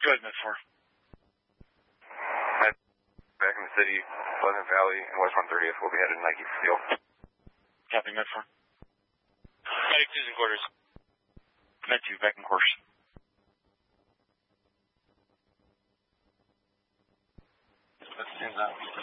Go ahead, Med 4. Back in the city, Pleasant Valley, and West 130th. We'll be headed to Nike Steel. Copy, Med 4. Medic 2's in quarters. Med 2, back in course. That stands out.